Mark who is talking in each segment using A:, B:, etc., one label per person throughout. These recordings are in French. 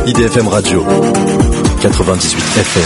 A: IDFM Radio 98 FM.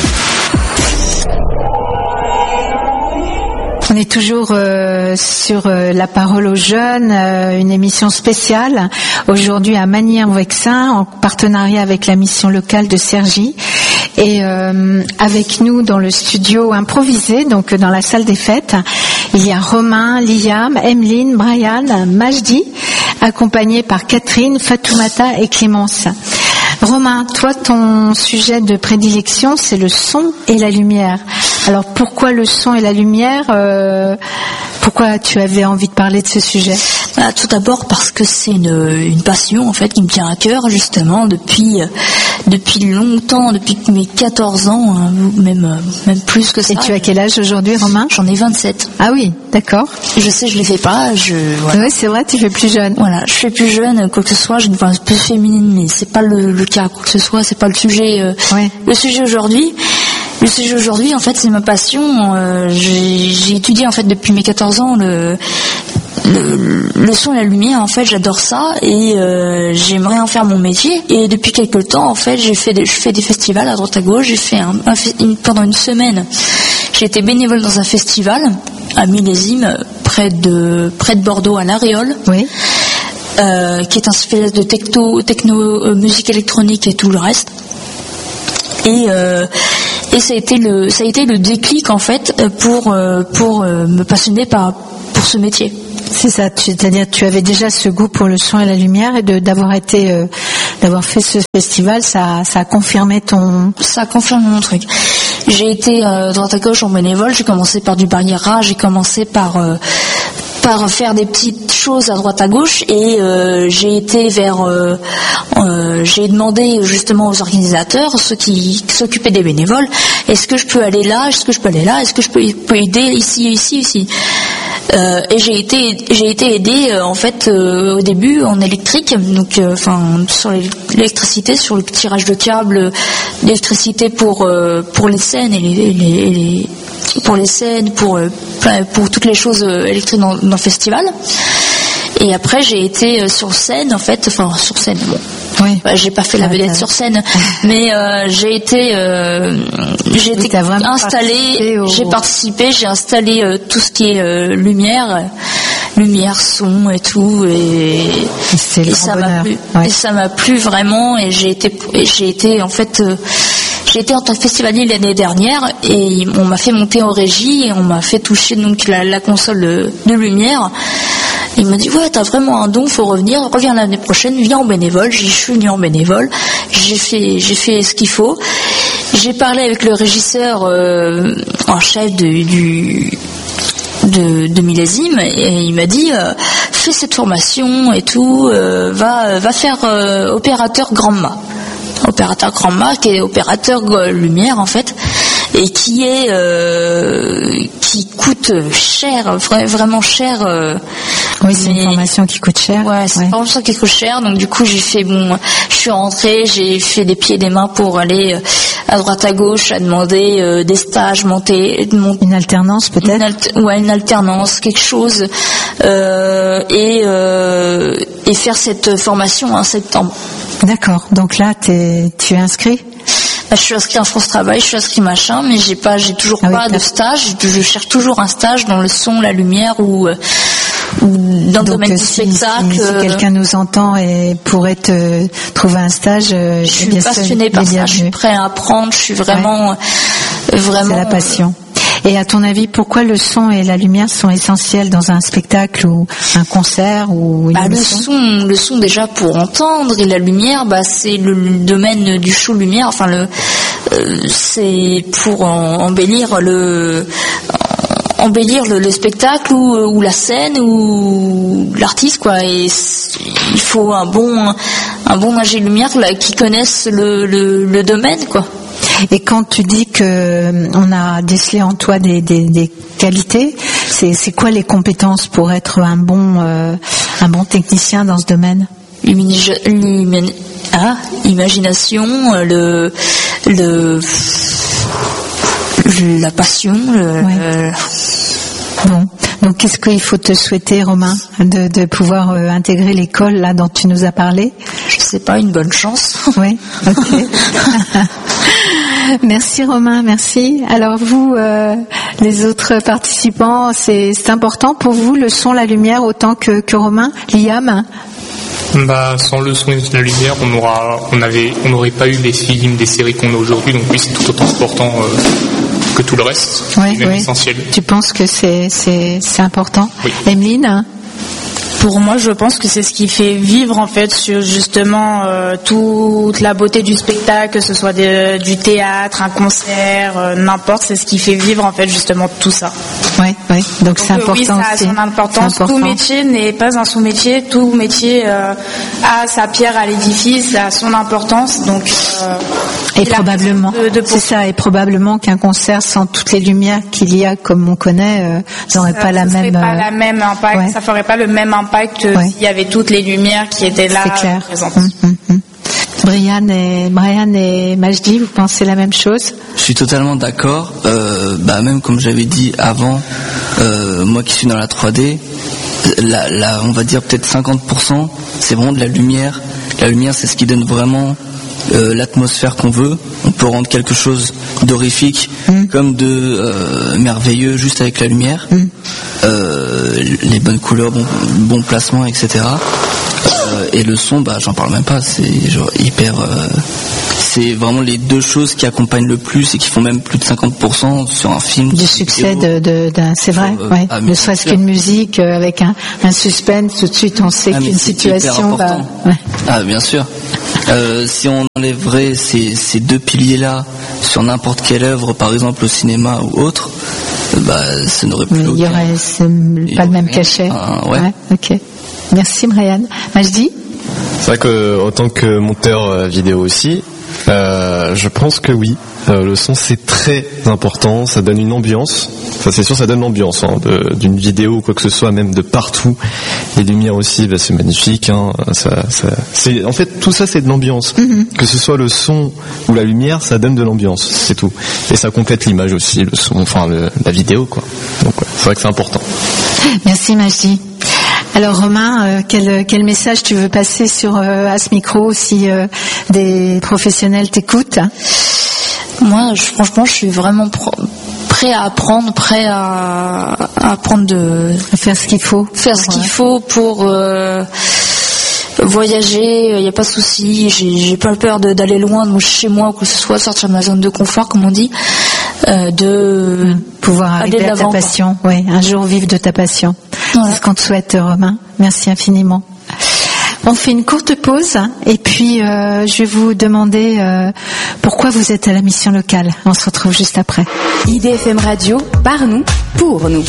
B: On est toujours sur La Parole aux Jeunes, une émission spéciale, aujourd'hui à Magny-en-Vexin, en partenariat avec la mission locale de Cergy. Et avec nous dans le studio improvisé, donc dans la salle des fêtes, il y a Romain, Liam, Emeline, Brian, Majdi, accompagnés par Catherine, Fatoumata et Clémence. Romain, toi, ton sujet de prédilection, c'est le son et la lumière. Alors, pourquoi le son et la lumière Pourquoi tu avais envie de parler de ce sujet ?
C: Tout d'abord parce que c'est une passion en fait qui me tient à cœur justement depuis longtemps, depuis mes 14 ans, même plus que ça.
B: Et tu as quel âge aujourd'hui, Romain ?
C: J'en ai 27.
B: Ah oui, d'accord.
C: Je sais, je les fais pas.
B: Voilà. Oui, c'est vrai, tu fais plus jeune.
C: Voilà, je fais plus jeune, quoi que ce soit. J'ai une voix plus féminine, mais c'est pas le cas, quoi que ce soit. C'est pas le sujet.
B: Ouais.
C: Le sujet aujourd'hui. Le sujet aujourd'hui, en fait, c'est ma passion. J'ai étudié en fait depuis mes 14 ans le son et la lumière. En fait, j'adore ça et j'aimerais en faire mon métier. Et depuis quelques temps, en fait, je fais des festivals à droite à gauche. J'ai fait pendant une semaine, j'ai été bénévole dans un festival à Millésime, près de Bordeaux, à l'Aréole. Oui. Qui est un espèce de techno, musique électronique et tout le reste. Et ça a été le déclic en fait pour me passionner pour ce métier.
B: C'est ça, c'est-à-dire tu avais déjà ce goût pour le son et la lumière et d'avoir fait ce festival, ça a confirmé
C: Ça a confirmé mon truc. J'ai été droite à gauche en bénévole, j'ai commencé par du barriérage, j'ai commencé par faire des petites choses à droite à gauche et j'ai demandé justement aux organisateurs, ceux qui s'occupaient des bénévoles, est-ce que je peux aller là, est-ce que je peux aider ici. Et j'ai été aidée en fait au début en électrique, donc sur l'électricité, sur le tirage de câbles d'électricité pour les scènes et pour les scènes, pour toutes les choses électriques dans le festival. Et après j'ai été sur scène en fait, sur scène. Bon. Oui. J'ai pas fait la vedette sur scène, mais j'ai été installée, j'ai participé, j'ai installé tout ce qui est lumière, son et tout, et ça m'a plu. Ouais. Et ça m'a plu vraiment, et j'ai été en fait. J'ai été en tant que festivalier l'année dernière et on m'a fait monter en régie et on m'a fait toucher donc la console de lumière. Il m'a dit ouais, t'as vraiment un don, faut reviens l'année prochaine, viens en bénévole. Je suis venue en bénévole, j'ai fait ce qu'il faut. J'ai parlé avec le régisseur en chef de Millésime et il m'a dit fais cette formation et tout, va faire opérateur Grand-mât. Opérateur Grand-mât qui est opérateur lumière en fait et qui coûte cher, vraiment cher.
B: Oui, c'est une formation qui coûte cher.
C: Ouais, c'est une formation qui coûte cher. Donc du coup, je suis rentrée, j'ai fait des pieds et des mains pour aller à droite à gauche, à demander des stages, monter
B: une alternance peut-être.
C: Une alternance, quelque chose, et faire cette formation en septembre.
B: D'accord. Donc là, tu es inscrit ?
C: Je suis inscrit en France Travail, je suis inscrit machin, mais j'ai toujours pas de stage. Je cherche toujours un stage dans le son, la lumière ou dans le domaine du spectacle.
B: Si quelqu'un nous entend et pourrait te trouver un stage,
C: je suis passionnée par ça. Je suis prêt à apprendre. Je suis vraiment.
B: C'est la passion. Et à ton avis, pourquoi le son et la lumière sont essentiels dans un spectacle ou un concert ou une émission ?
C: Le son déjà pour entendre et la lumière, c'est le domaine du show lumière. C'est pour embellir le spectacle ou la scène ou l'artiste quoi. Et il faut un bon ingé lumière qui connaisse le domaine quoi.
B: Et quand tu dis que on a décelé en toi des qualités, c'est quoi les compétences pour être un bon technicien dans ce domaine ?
C: Imagination, la passion.
B: Bon, Donc, qu'est-ce qu'il faut te souhaiter, Romain, de pouvoir intégrer l'école là dont tu nous as parlé?
C: Je sais pas, une bonne chance.
B: Oui, ok. Merci Romain, merci. Alors vous, les autres participants, c'est important pour vous le son, la lumière autant que Romain, Liam?
D: Sans le son et la lumière, on n'aurait pas eu les films, des séries qu'on a aujourd'hui. Donc oui, c'est tout autant important que tout le reste.
B: Oui,
D: même essentiel.
B: Tu penses que c'est important?
D: Oui.
B: Emeline?
E: Pour moi, je pense que c'est ce qui fait vivre en fait sur justement toute la beauté du spectacle, que ce soit du théâtre, un concert, n'importe, c'est ce qui fait vivre en fait justement tout ça.
B: Oui. Donc c'est important
E: oui, ça a
B: aussi.
E: son importance. Tout métier n'est pas un sous-métier. Tout métier a sa pierre à l'édifice, a son importance. Donc
B: et probablement, c'est ça. Et probablement qu'un concert sans toutes les lumières qu'il y a, comme on connaît, n'aurait pas la même.
E: Pas la même impact. Ouais. Ça ferait pas le même impact que s'il y avait toutes les lumières qui étaient là présentes.
B: Brian et Majdi, vous pensez la même chose?
F: Je suis totalement d'accord. Même comme j'avais dit avant, moi qui suis dans la 3D, on va dire peut-être 50%, c'est vraiment de la lumière. La lumière, c'est ce qui donne vraiment l'atmosphère qu'on veut. On peut rendre quelque chose d'horrifique comme de merveilleux juste avec la lumière. Les bonnes couleurs, bon placement, etc. Et le son, j'en parle même pas, c'est genre hyper... c'est vraiment les deux choses qui accompagnent le plus et qui font même plus de 50% sur un film.
B: Du succès d'un, c'est vrai, ne serait-ce qu'une musique avec un suspense, tout de suite on sait qu'une situation va... Ouais.
F: Ah bien sûr. Si on enlèverait ces deux piliers-là sur n'importe quelle œuvre, par exemple au cinéma ou autre, ça n'aurait plus
B: aucun... Il y aurait pas le même cachet. Ok. Merci Brian. Majdi?
G: C'est vrai que en tant que monteur vidéo aussi, je pense que oui, le son c'est très important, ça donne une ambiance. Enfin c'est sûr, ça donne l'ambiance d'une vidéo ou quoi que ce soit, même de partout. Les lumières aussi, c'est magnifique. En fait, tout ça c'est de l'ambiance. Que ce soit le son ou la lumière, ça donne de l'ambiance, c'est tout. Et ça complète l'image aussi, le son, la vidéo quoi. Donc c'est vrai que c'est important.
B: Merci Majdi. Alors Romain, quel message tu veux passer à ce micro si des professionnels t'écoutent?
C: Moi, franchement, je suis vraiment prêt à apprendre, à
B: faire ce qu'il faut.
C: Faire ce qu'il faut pour voyager, il n'y a pas de souci. J'ai pas peur d'aller loin de chez moi ou que ce soit, sortir de ma zone de confort, comme on dit. De
B: pouvoir arriver à ta passion. Oui, un jour vivre de ta passion. Voilà. C'est ce qu'on te souhaite, Romain. Merci infiniment. On fait une courte pause et puis je vais vous demander pourquoi vous êtes à la mission locale. On se retrouve juste après.
H: IDFM Radio, par nous, pour nous.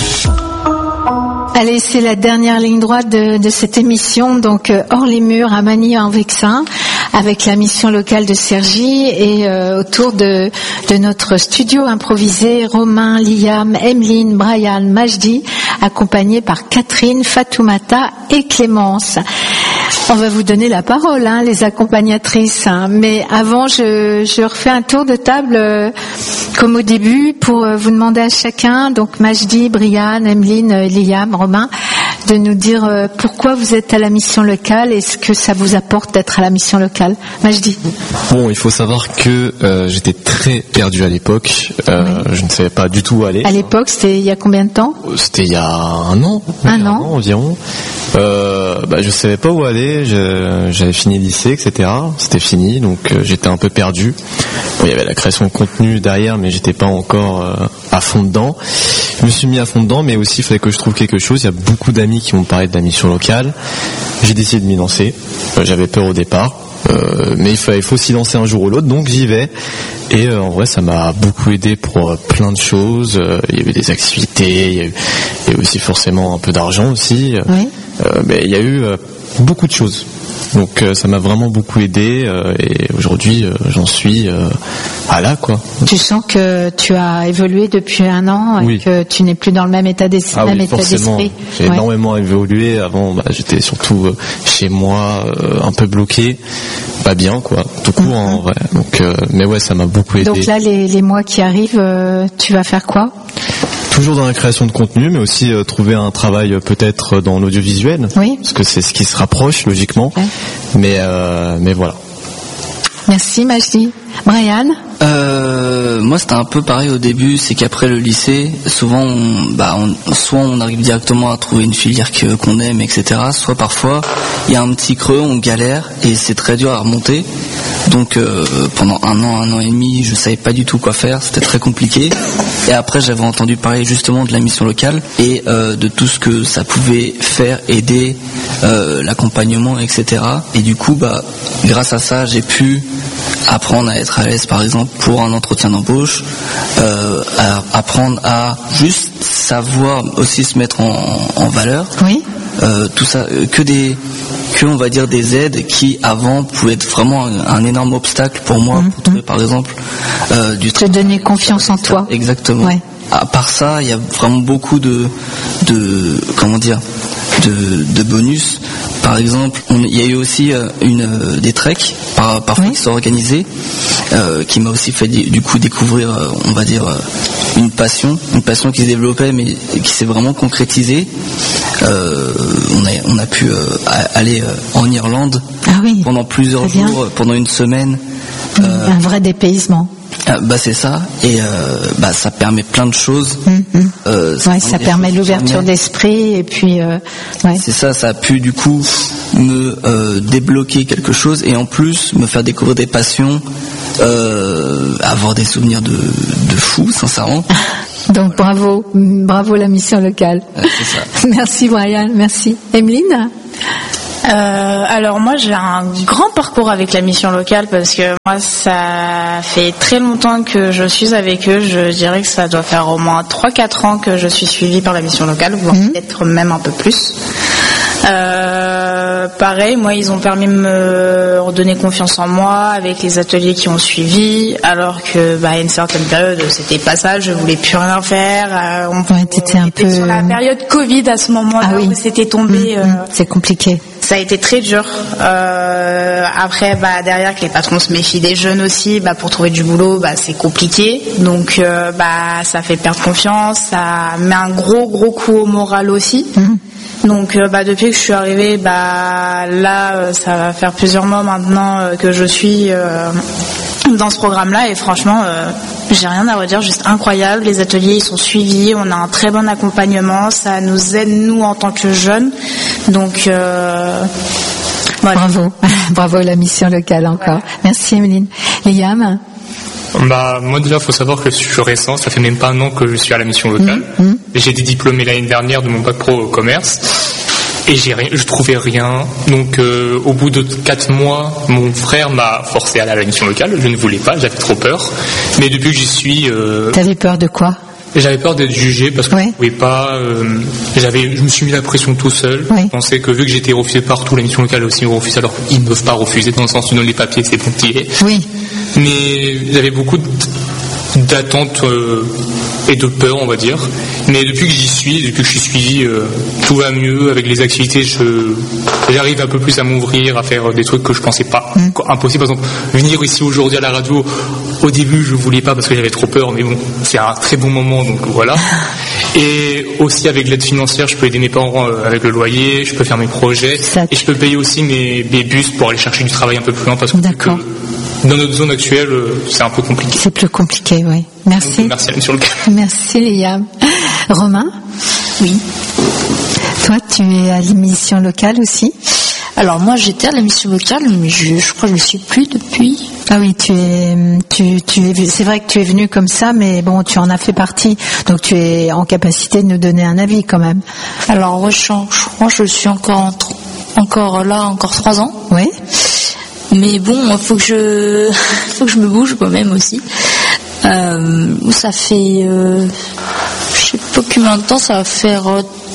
B: Allez, c'est la dernière ligne droite de cette émission, donc hors les murs à Magny-en-Vexin, avec la mission locale de Cergy et autour de notre studio improvisé, Romain, Liam, Emeline, Brian, Majdi, accompagnés par Catherine, Fatoumata et Clémence. On va vous donner la parole, les accompagnatrices. Mais avant, je refais un tour de table comme au début pour vous demander à chacun, donc Majdi, Brian, Emeline, Liam, Romain, de nous dire pourquoi vous êtes à la mission locale et ce que ça vous apporte d'être à la mission locale. Majdi.
G: Bon, il faut savoir que j'étais très perdu à l'époque. Je ne savais pas du tout où aller.
B: À l'époque, c'était il y a combien de temps?
G: C'était il y a un an.
B: Un an
G: environ. Je savais pas où aller. J'avais fini le lycée, etc. C'était fini, donc j'étais un peu perdu. Bon, il y avait la création de contenu derrière, mais j'étais pas encore à fond dedans. Je me suis mis à fond dedans, mais aussi il fallait que je trouve quelque chose. Il y a beaucoup d'amis qui m'ont parlé de la mission locale. J'ai décidé de m'y lancer. J'avais peur au départ, mais il faut s'y lancer un jour ou l'autre, donc j'y vais. Et en vrai, ça m'a beaucoup aidé pour plein de choses. Il y avait des activités, il y a eu aussi forcément un peu d'argent aussi.
B: Oui.
G: Mais il y a eu beaucoup de choses. Donc ça m'a vraiment beaucoup aidé et aujourd'hui j'en suis à là quoi.
B: Tu sens que tu as évolué depuis un an et que tu n'es plus dans le même état d'esprit.
G: J'ai énormément évolué. Avant j'étais surtout chez moi un peu bloqué, pas bien quoi, tout court en vrai. Donc mais ouais, ça m'a beaucoup aidé.
B: Donc là les mois qui arrivent, tu vas faire quoi?
G: Toujours dans la création de contenu, mais aussi trouver un travail peut-être dans l'audiovisuel.
B: Oui.
G: Parce que c'est ce qui se rapproche logiquement.
B: Ouais.
G: Mais voilà.
B: Merci Majdi. Brian?
F: Moi c'était un peu pareil au début, c'est qu'après le lycée, souvent soit on arrive directement à trouver une filière qu'on aime, etc. Soit parfois il y a un petit creux, on galère et c'est très dur à remonter. Donc pendant un an et demi, je savais pas du tout quoi faire, c'était très compliqué. Et après j'avais entendu parler justement de la mission locale et de tout ce que ça pouvait faire, aider, l'accompagnement, etc. Et du coup grâce à ça j'ai pu apprendre à être à l'aise par exemple pour un entretien d'embauche, apprendre à juste savoir aussi se mettre en valeur.
B: Oui.
F: Tout ça, on va dire des aides qui avant pouvaient être vraiment un énorme obstacle pour moi pour trouver par exemple du
B: te donner confiance en toi.
F: Exactement. Ouais. À part ça, il y a vraiment beaucoup de bonus. Par exemple, il y a eu aussi des treks parfois qui sont organisés, qui m'a aussi fait du coup découvrir, on va dire, une passion qui se développait mais qui s'est vraiment concrétisée. On a pu aller en Irlande pendant plusieurs jours, pendant une semaine.
B: Un vrai dépaysement.
F: C'est ça, et ça permet plein de choses.
B: Ça permet l'ouverture d'esprit, et puis
F: c'est ça a pu du coup me débloquer quelque chose et en plus me faire découvrir des passions, avoir des souvenirs de fou, sincèrement.
B: Donc bravo la mission locale.
F: C'est ça.
B: Merci Brian, merci. Emeline?
E: Alors moi j'ai un grand parcours avec la mission locale parce que moi ça fait très longtemps que je suis avec eux, je dirais que ça doit faire au moins 3-4 ans que je suis suivie par la mission locale, voire peut-être même un peu plus. Pareil, moi ils ont permis de me redonner confiance en moi avec les ateliers qui ont suivi, alors que à une certaine période c'était pas ça, je voulais plus rien faire. On
B: était un peu
E: sur la période Covid à ce moment-là où c'était tombé.
B: C'est compliqué.
E: Ça a été très dur. Après, derrière que les patrons se méfient des jeunes aussi, pour trouver du boulot, c'est compliqué. Donc, ça fait perdre confiance, ça met un gros coup au moral aussi. Donc, depuis que je suis arrivée, là, ça va faire plusieurs mois maintenant que je suis dans ce programme-là et franchement, j'ai rien à redire, juste incroyable. Les ateliers ils sont suivis, on a un très bon accompagnement, ça nous aide nous en tant que jeunes. Donc voilà.
B: Bravo la mission locale encore. Merci Emeline. Liam?
D: Moi déjà faut savoir que je suis récent, ça fait même pas un an que je suis à la mission locale. J'ai été diplômé l'année dernière de mon bac pro commerce. Et je trouvais rien. Donc au bout de 4 mois, mon frère m'a forcé à aller à la mission locale. Je ne voulais pas, j'avais trop peur. Mais depuis que j'y suis...
B: T'avais peur de quoi?
D: J'avais peur d'être jugé parce que je ne pouvais pas... je me suis mis la pression tout seul. Je pensais que vu que j'étais refusé partout, la mission locale aussi me refuse, alors qu'ils ne peuvent pas refuser dans le sens où tu donnes les papiers, c'est bon qui est.
B: Oui.
D: Mais j'avais beaucoup d'attente et de peur, on va dire. Mais depuis que j'y suis, depuis que je suis suivi, tout va mieux avec les activités. J'arrive un peu plus à m'ouvrir, à faire des trucs que je pensais pas impossible. Par exemple, venir ici aujourd'hui à la radio, au début je voulais pas parce que j'avais trop peur, mais bon, c'est un très bon moment, donc voilà. Et aussi avec l'aide financière, je peux aider mes parents avec le loyer, je peux faire mes projets et je peux payer aussi mes bus pour aller chercher du travail un peu plus loin parce que dans notre zone actuelle, c'est un peu compliqué.
B: C'est plus compliqué, oui. Merci.
D: Donc, merci sur le cas.
B: Merci Liam. Romain?
C: Oui.
B: Toi, tu es à l'émission locale aussi?
C: Alors moi j'étais à la mission locale, mais je crois que je ne suis plus depuis.
B: Ah oui, c'est vrai que tu es venu comme ça, mais bon, tu en as fait partie, donc tu es en capacité de nous donner un avis quand même.
C: Alors moi je crois que je suis encore là, encore 3 ans.
B: Oui.
C: Mais bon, faut que je me bouge moi-même aussi. Ça fait, je sais pas combien de temps, ça va faire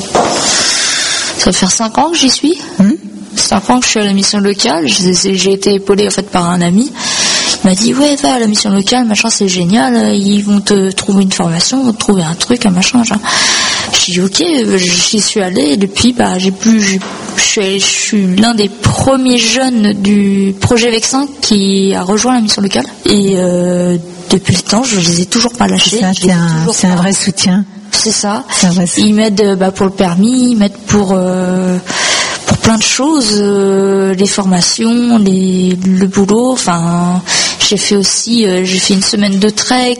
C: 5 ans que j'y suis. 5 ans que je suis à la mission locale. J'ai été épaulée en fait par un ami. Il m'a dit ouais, va à la mission locale, machin, c'est génial. Ils vont te trouver une formation, vont te trouver un truc, un machin. J'ai dit ok, j'y suis allée. Et depuis, je suis l'un des premiers jeunes du projet Vexin qui a rejoint la mission locale. Et depuis le temps, je les ai toujours pas lâchés.
B: C'est un vrai soutien.
C: C'est ça.
B: va,
C: Ils m'aident pour le permis, ils m'aident pour plein de choses, les formations, le boulot. Enfin, j'ai fait une semaine de trek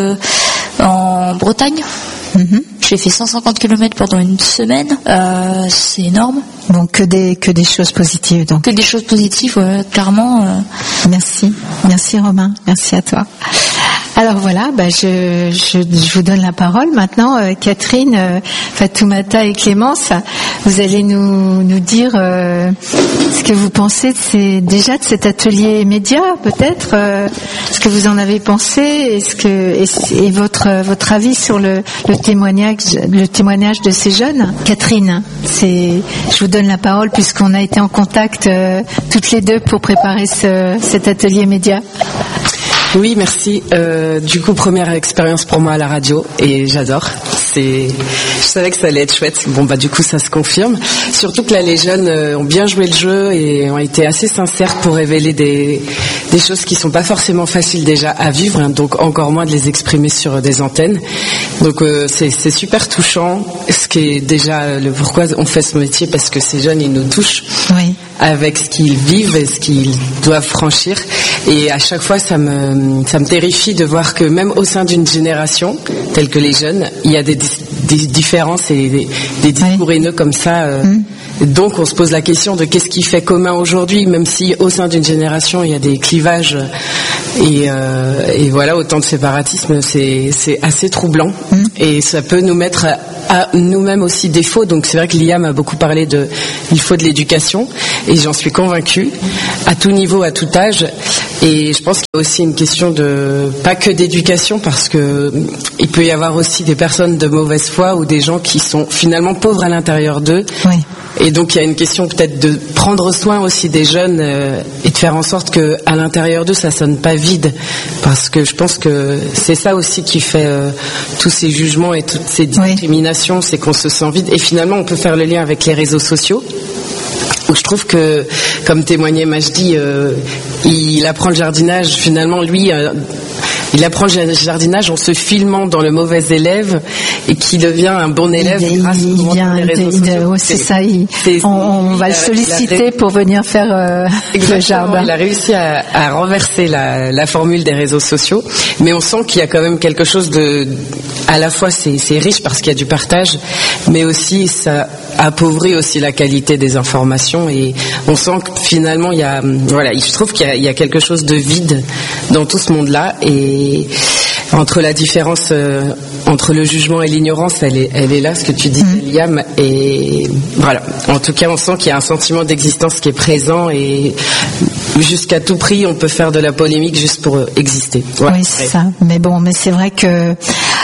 C: en Bretagne. J'ai fait 150 km pendant une semaine. C'est énorme.
B: Donc que des choses positives. Donc.
C: Que des choses positives, ouais, clairement.
B: Merci Romain, merci à toi. Alors voilà, je vous donne la parole maintenant. Catherine, Fatoumata et Clémence, vous allez nous dire ce que vous pensez de cet atelier média, peut-être, ce que vous en avez pensé, et votre avis sur le témoignage de ces jeunes. Catherine, je vous donne la parole puisqu'on a été en contact toutes les deux pour préparer cet atelier média.
I: Oui, merci. Du coup, première expérience pour moi à la radio et j'adore. Je savais que ça allait être chouette. Bon, du coup, ça se confirme. Surtout que là, les jeunes ont bien joué le jeu et ont été assez sincères pour révéler des choses qui sont pas forcément faciles déjà à vivre, hein, donc encore moins de les exprimer sur des antennes. Donc, c'est super touchant. Ce qui est déjà le pourquoi on fait ce métier, parce que ces jeunes, ils nous touchent.
B: Oui.
I: Avec ce qu'ils vivent et ce qu'ils doivent franchir. Et à chaque fois, ça me terrifie de voir que même au sein d'une génération, telle que les jeunes, il y a des différences et des discours haineux comme ça. Donc, on se pose la question de qu'est-ce qui fait commun aujourd'hui, même si au sein d'une génération, il y a des clivages et voilà, autant de séparatisme, c'est assez troublant. Et ça peut nous mettre à nous-mêmes aussi défaut. Donc, c'est vrai que l'IA m'a beaucoup parlé il faut de l'éducation. Et j'en suis convaincue, à tout niveau, à tout âge. Et je pense qu'il y a aussi une question pas que d'éducation, parce que il peut y avoir aussi des personnes de mauvaise foi ou des gens qui sont finalement pauvres à l'intérieur d'eux.
B: Oui.
I: Et donc il y a une question peut-être de prendre soin aussi des jeunes et de faire en sorte que à l'intérieur d'eux ça sonne pas vide, parce que je pense que c'est ça aussi qui fait tous ces jugements et toutes ces discriminations, c'est qu'on se sent vide. Et finalement on peut faire le lien avec les réseaux sociaux, où je trouve que, comme témoignait Majdi, il apprend le jardinage, finalement lui, il apprend le jardinage en se filmant dans le mauvais élève et qui devient un bon élève grâce aux réseaux sociaux.
B: C'est ça, on va le solliciter pour venir faire le jardin.
I: Il a réussi à renverser la formule des réseaux sociaux, mais on sent qu'il y a quand même quelque chose à la fois c'est riche parce qu'il y a du partage, mais aussi ça appauvrit aussi la qualité des informations, et on sent que finalement je trouve qu'il y a quelque chose de vide dans tout ce monde-là, et entre la différence entre le jugement et l'ignorance, elle est là, ce que tu dis, Liam, et voilà. En tout cas, on sent qu'il y a un sentiment d'existence qui est présent, et jusqu'à tout prix, on peut faire de la polémique juste pour exister.
B: Voilà. Oui, c'est ça. Mais c'est vrai que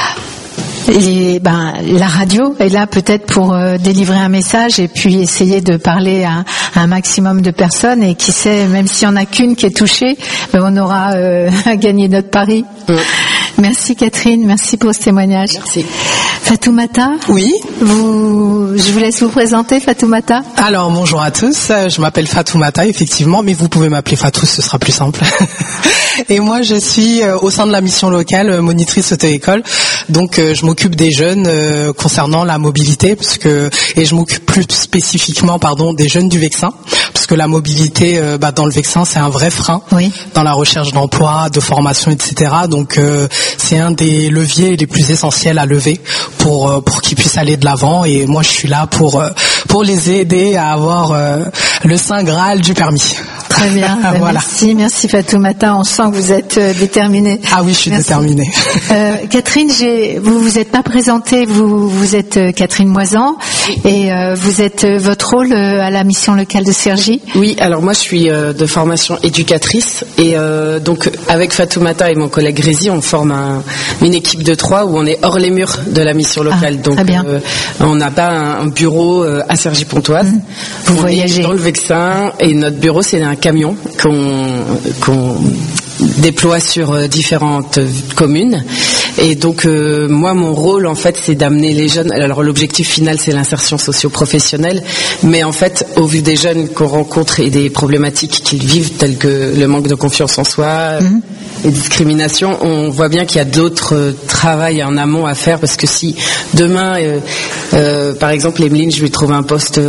B: la radio est là peut-être pour délivrer un message et puis essayer de parler à un maximum de personnes, et qui sait, même s'il n'y en a qu'une qui est touchée, on aura gagné notre pari. Merci Catherine, merci pour ce témoignage.
I: Merci.
B: Fatoumata.
J: Oui.
B: Je vous laisse vous présenter, Fatoumata.
J: Alors bonjour à tous, je m'appelle Fatoumata effectivement, mais vous pouvez m'appeler Fatou, ce sera plus simple. Et moi je suis au sein de la mission locale monitrice auto-école, donc je m'occupe des jeunes concernant la mobilité, et je m'occupe plus spécifiquement des jeunes du Vexin, parce que la mobilité dans le Vexin c'est un vrai frein dans la recherche d'emploi, de formation, etc. Donc c'est un des leviers les plus essentiels à lever pour qu'ils puissent aller de l'avant, et moi je suis là pour les aider à avoir le saint graal du permis.
B: Très bien, voilà. Merci Fatoumata, on sent que vous êtes déterminée.
J: Ah oui, je suis déterminée.
B: Catherine, vous vous êtes pas présentée, vous êtes Catherine Moisan, et vous êtes votre rôle à la mission locale de Cergy.
I: Oui, alors moi je suis de formation éducatrice, et donc avec Fatoumata et mon collègue Rézi, on forme une équipe de 3 où on est hors les murs de la mission locale. Donc on n'a pas un bureau à Cergy-Pontoise.
B: Vous voyagez
I: dans le Vexin, et notre bureau c'est un camion qu'on déploie sur différentes communes, Et donc moi mon rôle en fait c'est d'amener les jeunes. Alors l'objectif final c'est l'insertion socio-professionnelle, mais en fait au vu des jeunes qu'on rencontre et des problématiques qu'ils vivent telles que le manque de confiance en soi, les discriminations, on voit bien qu'il y a d'autres travail en amont à faire, parce que si demain par exemple Emeline je lui trouve un poste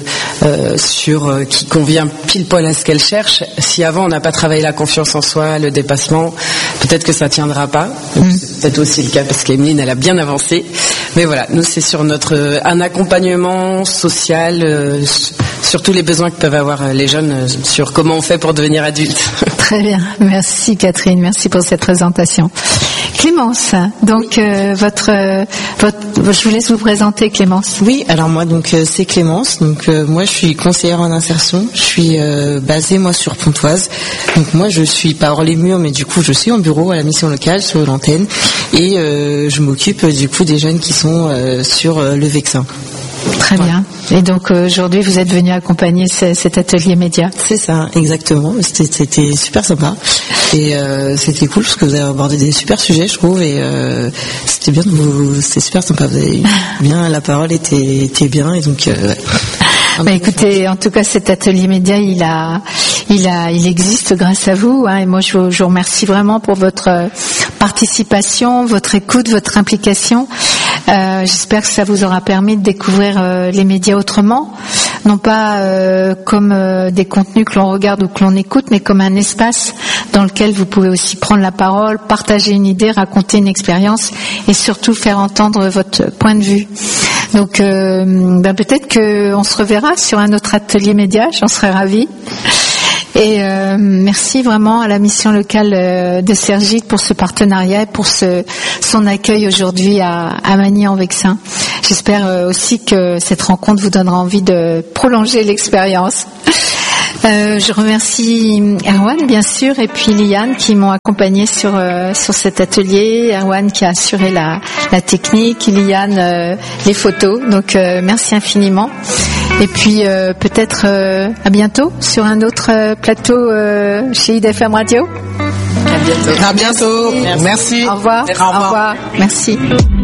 I: qui convient pile poil à ce qu'elle cherche, si avant on n'a pas travaillé la confiance en soi, le dépassement, peut-être que ça tiendra pas. C'est peut-être aussi le cas parce qu'Emeline elle a bien avancé, mais voilà, nous c'est sur un accompagnement social sur tous les besoins que peuvent avoir les jeunes, sur comment on fait pour devenir adulte.
B: Très bien, merci Catherine, merci pour cette présentation. Clémence, donc je vous laisse vous présenter, Clémence.
K: Oui, alors moi donc c'est Clémence, donc moi je suis conseillère en insertion, je suis basée moi sur Pontoise, donc moi je suis pas hors les murs, mais du coup je suis en bureau à la mission locale sur l'antenne et je m'occupe du coup des jeunes qui sont sur le Vexin.
B: Très bien. Et donc aujourd'hui vous êtes venu accompagner cet atelier média.
K: C'est ça, exactement. C'était super sympa et c'était cool parce que vous avez abordé des super sujets, je trouve, et c'était bien. C'était super sympa. Vous avez bien, la parole était bien, et donc. Ouais.
B: Écoutez, en tout cas, cet atelier média, il existe grâce à vous, hein, et moi je vous remercie vraiment pour votre participation, votre écoute, votre implication. J'espère que ça vous aura permis de découvrir les médias autrement, non pas comme des contenus que l'on regarde ou que l'on écoute, mais comme un espace dans lequel vous pouvez aussi prendre la parole, partager une idée, raconter une expérience et surtout faire entendre votre point de vue. Donc peut-être qu'on se reverra sur un autre atelier média, j'en serais ravie. Et merci vraiment à la mission locale de Cergy pour ce partenariat et pour son accueil aujourd'hui à Magny-en-Vexin. J'espère aussi que cette rencontre vous donnera envie de prolonger l'expérience. Je remercie Erwan bien sûr et puis Liane qui m'ont accompagnée sur cet atelier. Erwan qui a assuré la technique, Liane les photos. Donc merci infiniment. Et puis peut-être à bientôt sur un autre plateau chez IDFM Radio.
J: À bientôt. Merci.
B: Au revoir. Au revoir. Merci.